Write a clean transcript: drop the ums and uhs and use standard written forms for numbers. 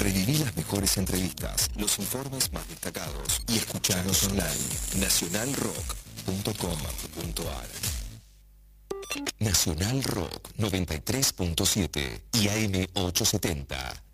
Reviví las mejores entrevistas, los informes más destacados y escuchanos online. Nacionalrock.com.ar. Nacional Rock 93.7 y AM 870.